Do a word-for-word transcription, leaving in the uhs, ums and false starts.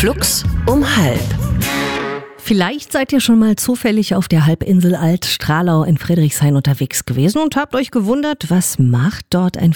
Flux um halb. Vielleicht seid ihr schon mal zufällig auf der Halbinsel Alt-Stralau in Friedrichshain unterwegs gewesen und habt euch gewundert, was macht dort ein